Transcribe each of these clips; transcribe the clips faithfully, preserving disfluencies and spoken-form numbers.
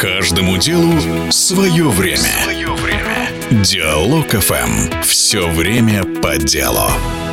Каждому делу свое время. Свое время. Диалог эф эм. Все время по делу.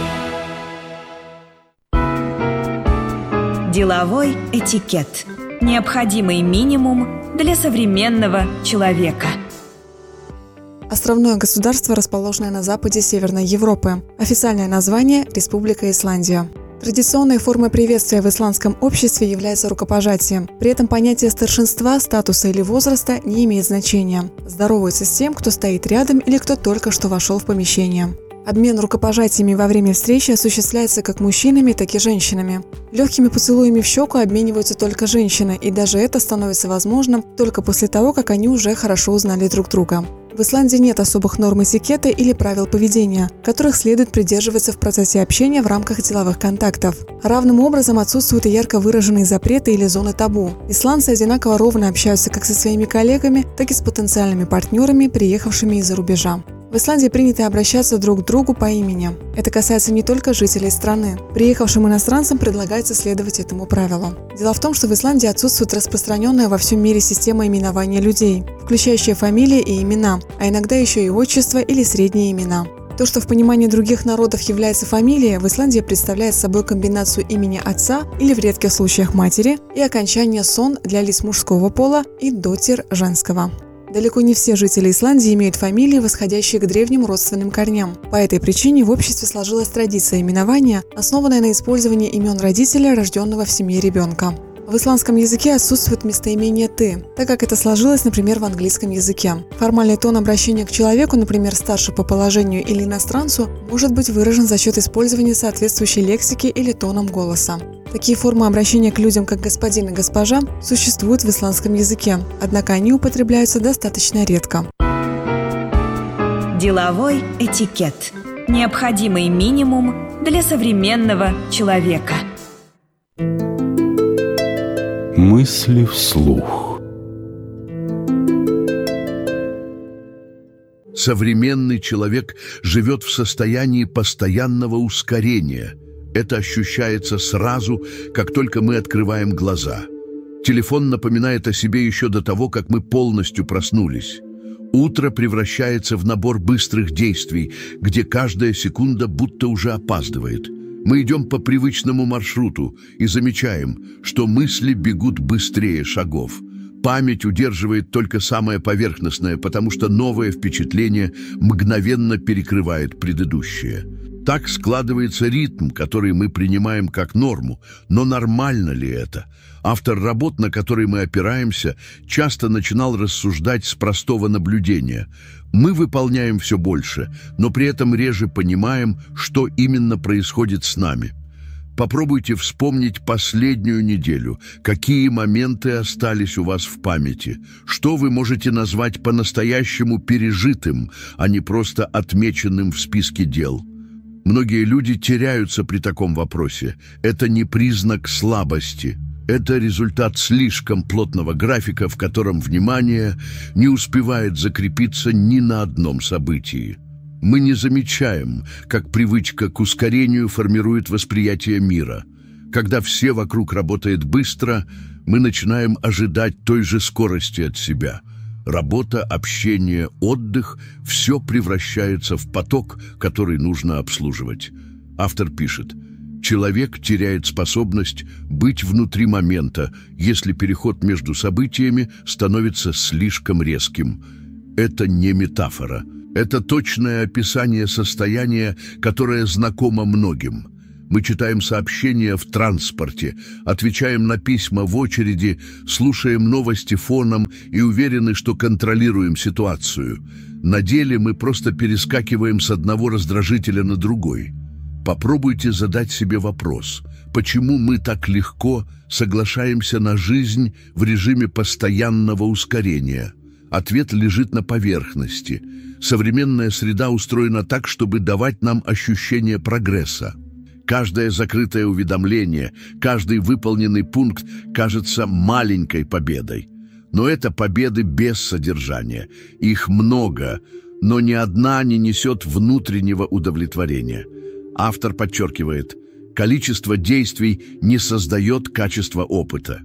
Деловой этикет. Необходимый минимум для современного человека. Островное государство, расположенное на западе Северной Европы. Официальное название – Республика Исландия. Традиционной формой приветствия в исландском обществе является рукопожатие. При этом понятие старшинства, статуса или возраста не имеет значения. Здороваются с тем, кто стоит рядом или кто только что вошел в помещение. Обмен рукопожатиями во время встречи осуществляется как мужчинами, так и женщинами. Легкими поцелуями в щеку обмениваются только женщины, и даже это становится возможным только после того, как они уже хорошо узнали друг друга. В Исландии нет особых норм этикета или правил поведения, которых следует придерживаться в процессе общения в рамках деловых контактов. Равным образом отсутствуют и ярко выраженные запреты или зоны табу. Исландцы одинаково ровно общаются как со своими коллегами, так и с потенциальными партнерами, приехавшими из-за рубежа. В Исландии принято обращаться друг к другу по имени. Это касается не только жителей страны. Приехавшим иностранцам предлагается следовать этому правилу. Дело в том, что в Исландии отсутствует распространенная во всем мире система именования людей, включающая фамилии и имена, а иногда еще и отчество или средние имена. То, что в понимании других народов является фамилией, в Исландии представляет собой комбинацию имени отца или в редких случаях матери и окончания «сон» для лиц мужского пола и «дотир» женского. Далеко не все жители Исландии имеют фамилии, восходящие к древним родственным корням. По этой причине в обществе сложилась традиция именования, основанная на использовании имен родителя, рожденного в семье ребенка. В исландском языке отсутствует местоимение «ты», так как это сложилось, например, в английском языке. Формальный тон обращения к человеку, например, старше по положению или иностранцу, может быть выражен за счет использования соответствующей лексики или тоном голоса. Такие формы обращения к людям, как господин и госпожа, существуют в исландском языке, однако они употребляются достаточно редко. Деловой этикет. Необходимый минимум для современного человека. Мысли вслух. Современный человек живет в состоянии постоянного ускорения. Это ощущается сразу, как только мы открываем глаза. Телефон напоминает о себе еще до того, как мы полностью проснулись. Утро превращается в набор быстрых действий, где каждая секунда будто уже опаздывает. Мы идем по привычному маршруту и замечаем, что мысли бегут быстрее шагов. Память удерживает только самое поверхностное, потому что новое впечатление мгновенно перекрывает предыдущее. Так складывается ритм, который мы принимаем как норму. Но нормально ли это? Автор работ, на которые мы опираемся, часто начинал рассуждать с простого наблюдения. Мы выполняем все больше, но при этом реже понимаем, что именно происходит с нами. Попробуйте вспомнить последнюю неделю. Какие моменты остались у вас в памяти? Что вы можете назвать по-настоящему пережитым, а не просто отмеченным в списке дел? Многие люди теряются при таком вопросе. Это не признак слабости. Это результат слишком плотного графика, в котором внимание не успевает закрепиться ни на одном событии. Мы не замечаем, как привычка к ускорению формирует восприятие мира. Когда все вокруг работает быстро, мы начинаем ожидать той же скорости от себя. Работа, общение, отдых – все превращается в поток, который нужно обслуживать. Автор пишет: «Человек теряет способность быть внутри момента, если переход между событиями становится слишком резким». Это не метафора. Это точное описание состояния, которое знакомо многим. Мы читаем сообщения в транспорте, отвечаем на письма в очереди, слушаем новости фоном и уверены, что контролируем ситуацию. На деле мы просто перескакиваем с одного раздражителя на другой. Попробуйте задать себе вопрос: почему мы так легко соглашаемся на жизнь в режиме постоянного ускорения? Ответ лежит на поверхности. Современная среда устроена так, чтобы давать нам ощущение прогресса. Каждое закрытое уведомление, каждый выполненный пункт кажется маленькой победой. Но это победы без содержания. Их много, но ни одна не несет внутреннего удовлетворения. Автор подчеркивает: количество действий не создает качество опыта.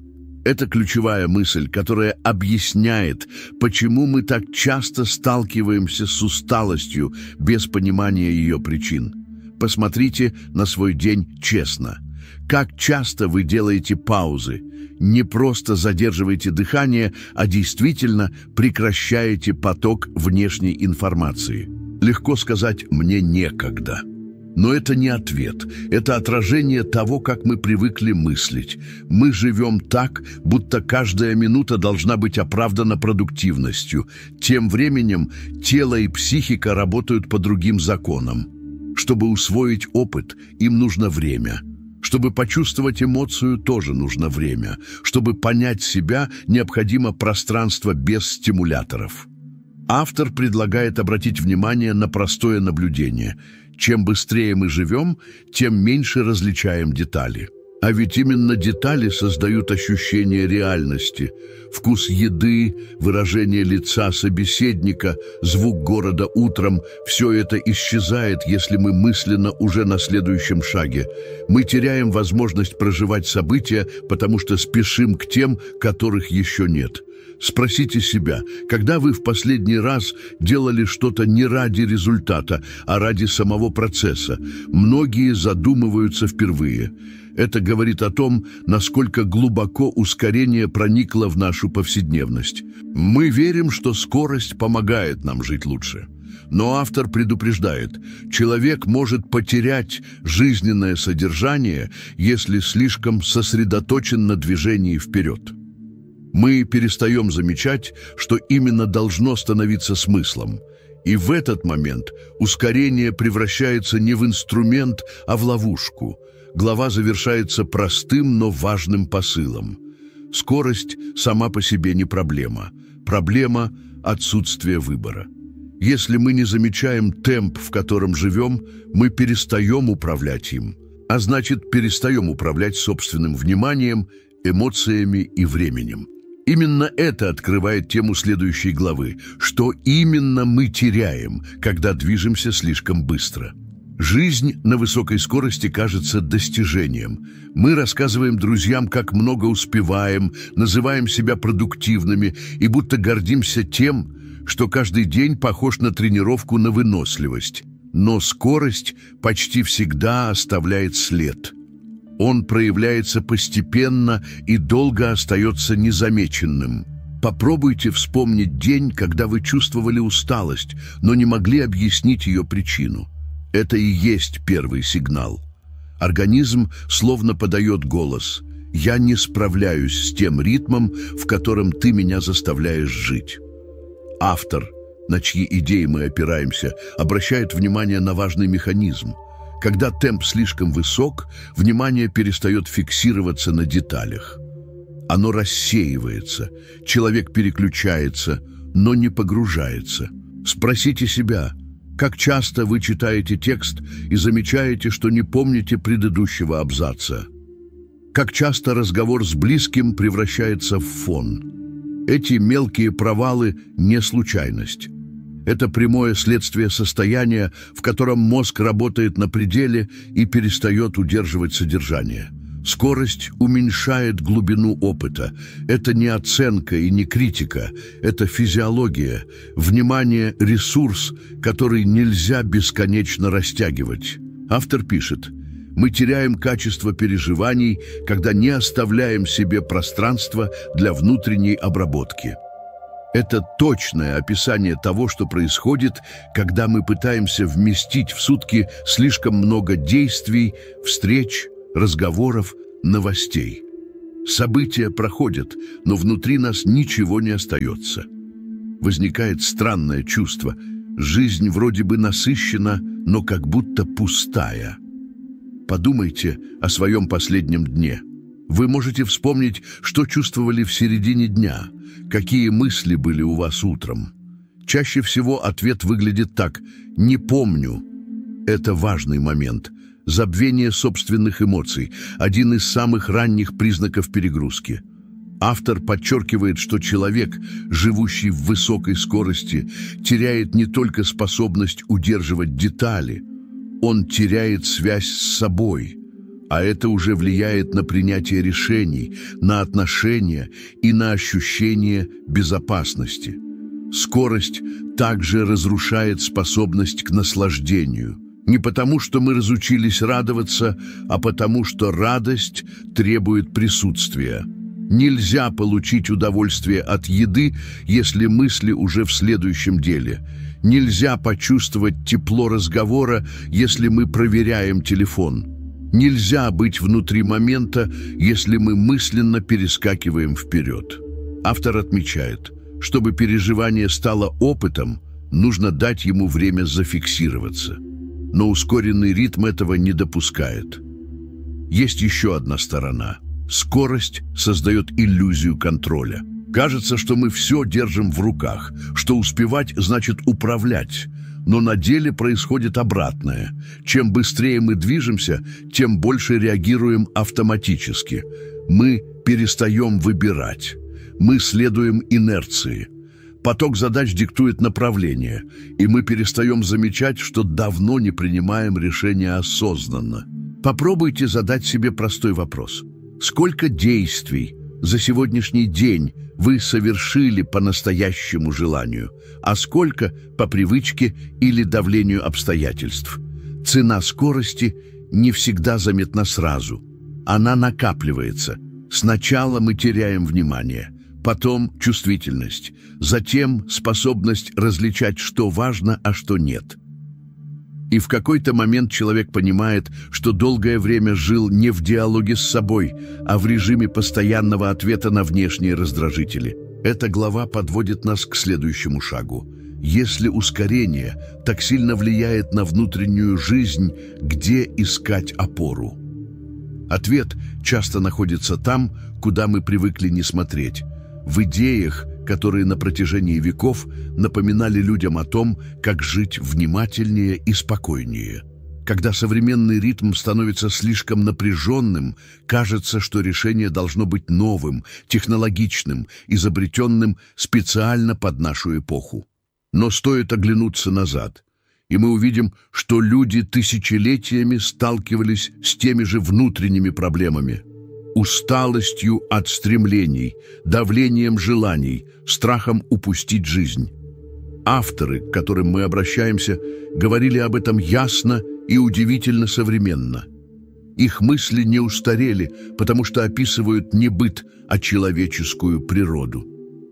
Это ключевая мысль, которая объясняет, почему мы так часто сталкиваемся с усталостью без понимания ее причин. Посмотрите на свой день честно. Как часто вы делаете паузы? Не просто задерживаете дыхание, а действительно прекращаете поток внешней информации. Легко сказать «мне некогда». Но это не ответ, это отражение того, как мы привыкли мыслить. Мы живем так, будто каждая минута должна быть оправдана продуктивностью. Тем временем тело и психика работают по другим законам. Чтобы усвоить опыт, им нужно время. Чтобы почувствовать эмоцию, тоже нужно время. Чтобы понять себя, необходимо пространство без стимуляторов. Автор предлагает обратить внимание на простое наблюдение. Чем быстрее мы живем, тем меньше различаем детали. А ведь именно детали создают ощущение реальности. Вкус еды, выражение лица собеседника, звук города утром – все это исчезает, если мы мысленно уже на следующем шаге. Мы теряем возможность проживать события, потому что спешим к тем, которых еще нет. Спросите себя, когда вы в последний раз делали что-то не ради результата, а ради самого процесса? Многие задумываются впервые. Это говорит о том, насколько глубоко ускорение проникло в нашу повседневность. Мы верим, что скорость помогает нам жить лучше. Но автор предупреждает, человек может потерять жизненное содержание, если слишком сосредоточен на движении вперед. Мы перестаем замечать, что именно должно становиться смыслом. И в этот момент ускорение превращается не в инструмент, а в ловушку. Глава завершается простым, но важным посылом. Скорость сама по себе не проблема. Проблема – отсутствие выбора. Если мы не замечаем темп, в котором живем, мы перестаем управлять им. А значит, перестаем управлять собственным вниманием, эмоциями и временем. Именно это открывает тему следующей главы. Что именно мы теряем, когда движемся слишком быстро? Жизнь на высокой скорости кажется достижением. Мы рассказываем друзьям, как много успеваем, называем себя продуктивными и будто гордимся тем, что каждый день похож на тренировку на выносливость. Но скорость почти всегда оставляет след. Он проявляется постепенно и долго остается незамеченным. Попробуйте вспомнить день, когда вы чувствовали усталость, но не могли объяснить ее причину. Это и есть первый сигнал. Организм словно подает голос: «Я не справляюсь с тем ритмом, в котором ты меня заставляешь жить». Автор, на чьи идеи мы опираемся, обращает внимание на важный механизм. Когда темп слишком высок, внимание перестает фиксироваться на деталях. Оно рассеивается, человек переключается, но не погружается. Спросите себя, как часто вы читаете текст и замечаете, что не помните предыдущего абзаца? Как часто разговор с близким превращается в фон? Эти мелкие провалы не случайность. Это прямое следствие состояния, в котором мозг работает на пределе и перестает удерживать содержание. Скорость уменьшает глубину опыта. Это не оценка и не критика, это физиология. Внимание – ресурс, который нельзя бесконечно растягивать. Автор пишет: «Мы теряем качество переживаний, когда не оставляем себе пространства для внутренней обработки». Это точное описание того, что происходит, когда мы пытаемся вместить в сутки слишком много действий, встреч, разговоров, новостей. События проходят, но внутри нас ничего не остается. Возникает странное чувство. Жизнь вроде бы насыщена, но как будто пустая. Подумайте о своем последнем дне. Вы можете вспомнить, что чувствовали в середине дня, какие мысли были у вас утром. Чаще всего ответ выглядит так: «Не помню». Это важный момент. Забвение собственных эмоций – один из самых ранних признаков перегрузки. Автор подчеркивает, что человек, живущий в высокой скорости, теряет не только способность удерживать детали, он теряет связь с собой. а это уже влияет на принятие решений, на отношения и на ощущение безопасности. Скорость также разрушает способность к наслаждению. Не потому, что мы разучились радоваться, а потому, что радость требует присутствия. Нельзя получить удовольствие от еды, если мысли уже в следующем деле. Нельзя почувствовать тепло разговора, если мы проверяем телефон. Нельзя быть внутри момента, если мы мысленно перескакиваем вперед. Автор отмечает, чтобы переживание стало опытом, нужно дать ему время зафиксироваться. Но ускоренный ритм этого не допускает. Есть еще одна сторона. Скорость создает иллюзию контроля. Кажется, что мы все держим в руках, что успевать значит управлять. Но на деле происходит обратное. Чем быстрее мы движемся, тем больше реагируем автоматически. Мы перестаем выбирать. Мы следуем инерции. Поток задач диктует направление, и мы перестаем замечать, что давно не принимаем решения осознанно. Попробуйте задать себе простой вопрос. Сколько действий за сегодняшний день вы совершили по настоящему желанию, а сколько по привычке или давлению обстоятельств? Цена скорости не всегда заметна сразу. Она накапливается. Сначала мы теряем внимание, потом чувствительность, затем способность различать, что важно, а что нет. И в какой-то момент человек понимает, что долгое время жил не в диалоге с собой, а в режиме постоянного ответа на внешние раздражители. Эта глава подводит нас к следующему шагу. Если ускорение так сильно влияет на внутреннюю жизнь, где искать опору? Ответ часто находится там, куда мы привыкли не смотреть. В идеях, которые на протяжении веков напоминали людям о том, как жить внимательнее и спокойнее. Когда современный ритм становится слишком напряженным, кажется, что решение должно быть новым, технологичным, изобретенным специально под нашу эпоху. Но стоит оглянуться назад, и мы увидим, что люди тысячелетиями сталкивались с теми же внутренними проблемами. Усталостью от стремлений, давлением желаний, страхом упустить жизнь. Авторы, к которым мы обращаемся, говорили об этом ясно и удивительно современно. Их мысли не устарели, потому что описывают не быт, а человеческую природу.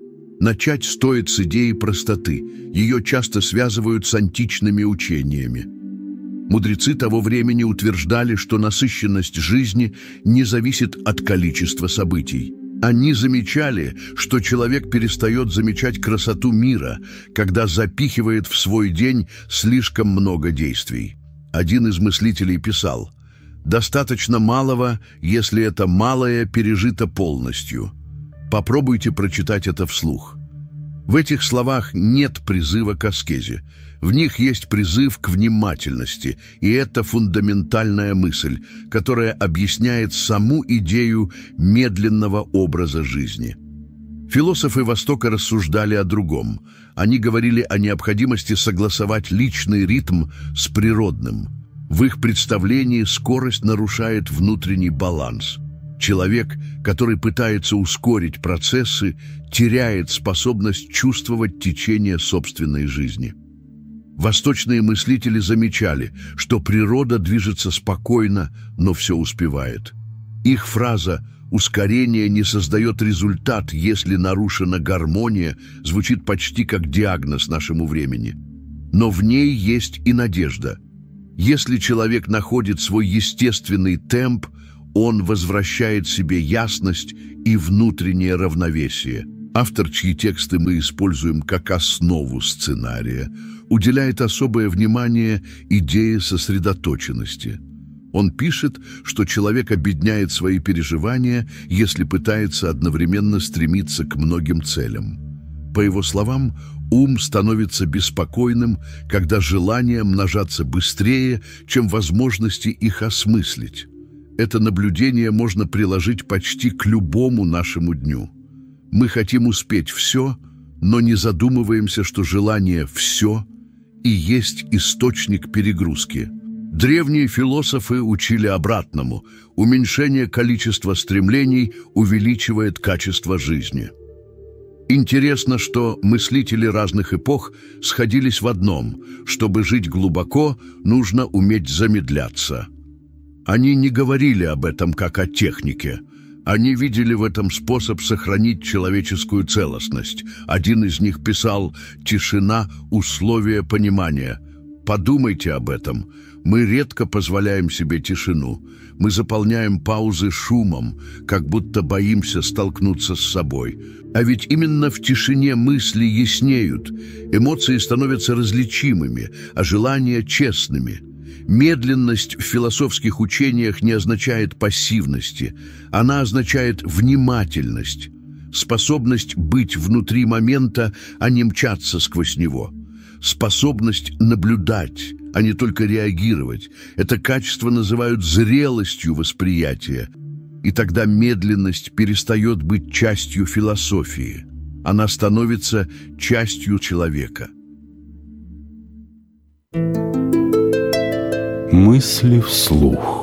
Начать стоит с идеи простоты. Ее часто связывают с античными учениями. Мудрецы того времени утверждали, что насыщенность жизни не зависит от количества событий. Они замечали, что человек перестает замечать красоту мира, когда запихивает в свой день слишком много действий. Один из мыслителей писал: «Достаточно малого, если это малое пережито полностью». Попробуйте прочитать это вслух. В этих словах нет призыва к аскезе. В них есть призыв к внимательности, и это фундаментальная мысль, которая объясняет саму идею медленного образа жизни. Философы Востока рассуждали о другом. Они говорили о необходимости согласовать личный ритм с природным. В их представлении скорость нарушает внутренний баланс. Человек, который пытается ускорить процессы, теряет способность чувствовать течение собственной жизни. Восточные мыслители замечали, что природа движется спокойно, но все успевает. Их фраза «ускорение не создает результат, если нарушена гармония» звучит почти как диагноз нашему времени. Но в ней есть и надежда. Если человек находит свой естественный темп, он возвращает себе ясность и внутреннее равновесие. Автор, чьи тексты мы используем как основу сценария, уделяет особое внимание идее сосредоточенности. Он пишет, что человек обедняет свои переживания, если пытается одновременно стремиться к многим целям. По его словам, ум становится беспокойным, когда желания множатся быстрее, чем возможности их осмыслить. Это наблюдение можно приложить почти к любому нашему дню. Мы хотим успеть все, но не задумываемся, что желание «все» и есть источник перегрузки. Древние философы учили обратному. Уменьшение количества стремлений увеличивает качество жизни. Интересно, что мыслители разных эпох сходились в одном: чтобы жить глубоко, нужно уметь замедляться. Они не говорили об этом как о технике. Они видели в этом способ сохранить человеческую целостность. Один из них писал: «Тишина – условие понимания». Подумайте об этом. Мы редко позволяем себе тишину. Мы заполняем паузы шумом, как будто боимся столкнуться с собой. А ведь именно в тишине мысли яснеют, эмоции становятся различимыми, а желания – честными. Медленность в философских учениях не означает пассивности. Она означает внимательность, способность быть внутри момента, а не мчаться сквозь него. Способность наблюдать, а не только реагировать. Это качество называют зрелостью восприятия. И тогда медленность перестает быть частью философии. Она становится частью человека. Мысли вслух.